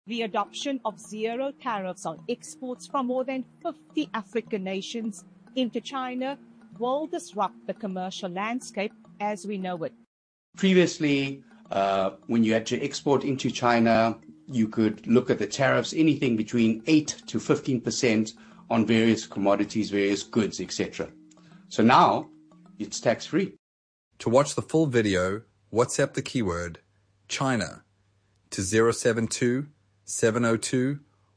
The adoption of zero tariffs on exports from more than 50 African nations into China will disrupt the commercial landscape as we know it. Previously, when you had to export into China, you could look at the tariffs, anything between 8 to 15% on various commodities, various goods, etc. So now it's tax-free. To watch the full video, WhatsApp the keyword China to 072 702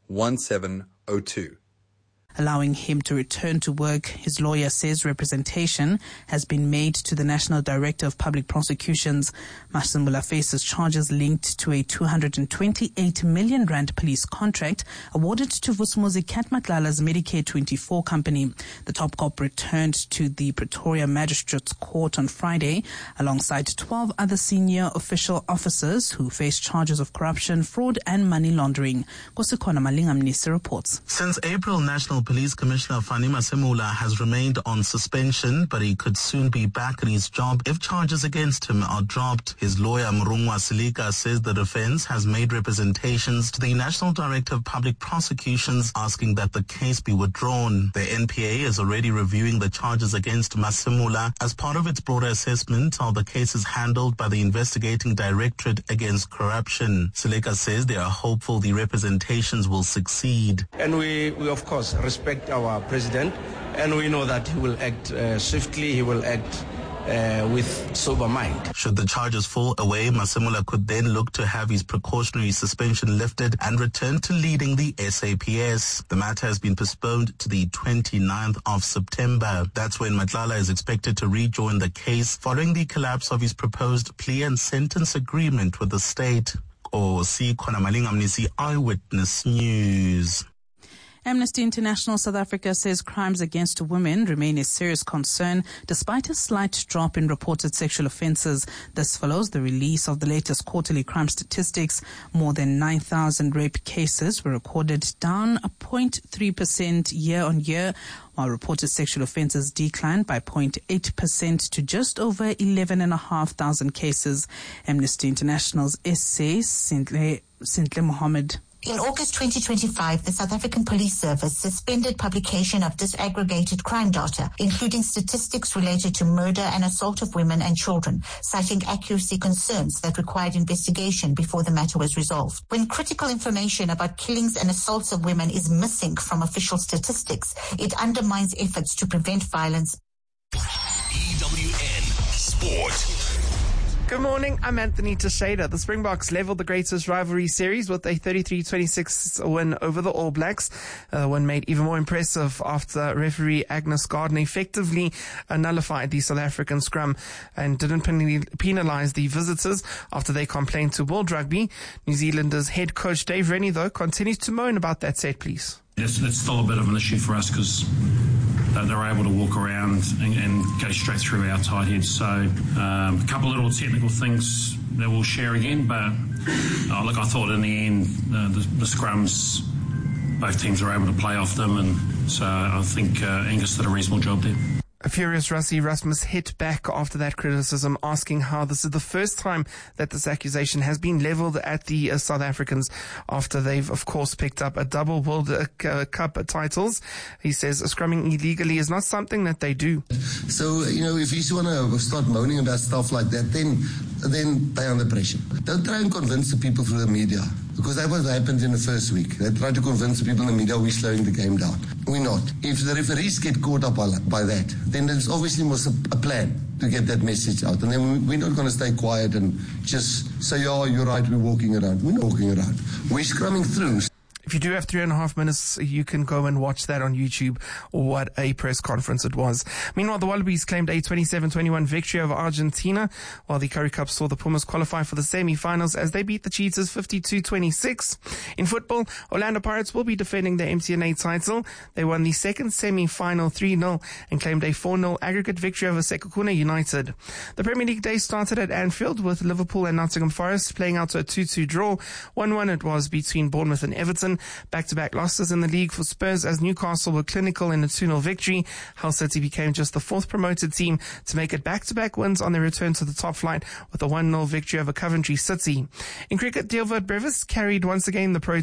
1702. Allowing him to return to work, his lawyer says representation has been made to the National Director of Public Prosecutions. Masemola faces charges linked to a 228 million rand police contract awarded to Vusumuzi Katmatlala's Medicare 24 company. The top cop returned to the Pretoria Magistrates Court on Friday alongside 12 other senior official officers who face charges of corruption, fraud and money laundering. Kosikona Malingamnisi reports. Since April, National Police Commissioner Fani Masemola has remained on suspension, but he could soon be back in his job if charges against him are dropped. His lawyer Murungwa Silika says the defense has made representations to the National Director of Public Prosecutions asking that the case be withdrawn. The NPA is already reviewing the charges against Masemola as part of its broader assessment of the cases handled by the Investigating Directorate Against Corruption. Silika says they are hopeful the representations will succeed. And we of course respect our president, and we know that he will act swiftly, he will act with sober mind. Should the charges fall away, Masemola could then look to have his precautionary suspension lifted and return to leading the SAPS. The matter has been postponed to the 29th of September. That's when Matlala is expected to rejoin the case following the collapse of his proposed plea and sentence agreement with the state. Kosikona Malingamnisi, Eyewitness News. Amnesty International South Africa says crimes against women remain a serious concern despite a slight drop in reported sexual offences. This follows the release of the latest quarterly crime statistics. More than 9,000 rape cases were recorded, down 0.3% year on year, while reported sexual offences declined by 0.8% to just over 11,500 cases. Amnesty International's essay, Sintle Mohammed. In August 2025, the South African Police Service suspended publication of disaggregated crime data, including statistics related to murder and assault of women and children, citing accuracy concerns that required investigation before the matter was resolved. When critical information about killings and assaults of women is missing from official statistics, it undermines efforts to prevent violence. EWN Sport. Good morning, I'm Anthony Teixeira. The Springboks levelled the greatest rivalry series with a 33-26 win over the All Blacks. One made even more impressive after referee Agnes Gardner effectively nullified the South African scrum and didn't penalise the visitors after they complained to World Rugby. New Zealanders head coach Dave Rennie, though, continues to moan about that set piece. It's still a bit of an issue for us because they're able to walk around and go straight through our tight heads. So a couple of little technical things that we'll share again. But look, I thought in the end the scrums, both teams were able to play off them. And so I think Angus did a reasonable job there. A furious Rassie Erasmus hit back after that criticism, asking how this is the first time that this accusation has been levelled at the South Africans after they've, of course, picked up a double World Cup titles. He says scrumming illegally is not something that they do. So, if you want to start moaning about stuff like that, then they're under pressure. Don't try and convince the people through the media, because that's what happened in the first week. They tried to convince the people in the media we're slowing the game down. We're not. If the referees get caught up by that, then there's obviously was a plan to get that message out. And then we're not going to stay quiet and just say, oh, you're right, we're walking around. We're not walking around. We're scrumming through. If you do have 3.5 minutes, you can go and watch that on YouTube. What a press conference it was. Meanwhile, the Wallabies claimed a 27-21 victory over Argentina, while the Currie Cup saw the Pumas qualify for the semi-finals as they beat the Cheetahs 52-26. In football, Orlando Pirates will be defending their MTNA title. They won the second semi-final 3-0 and claimed a 4-0 aggregate victory over Sekhukhune United. The Premier League day started at Anfield with Liverpool and Nottingham Forest playing out to a 2-2 draw. 1-1 it was between Bournemouth and Everton. Back-to-back losses in the league for Spurs as Newcastle were clinical in a 2-0 victory. Hull City became just the fourth promoted team to make it back-to-back wins on their return to the top flight with a 1-0 victory over Coventry City. In cricket, Deelwood Brevis carried once again the Pro